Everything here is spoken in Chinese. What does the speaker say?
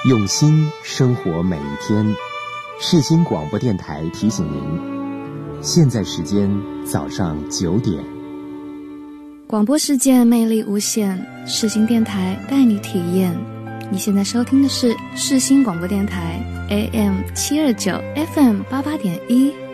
用心生活每一天。世新广播电台提醒您，现在时间早上9点。 广播世界魅力无限，世新电台带你体验。你现在收听的是世新广播电台 AM729 FM88.1。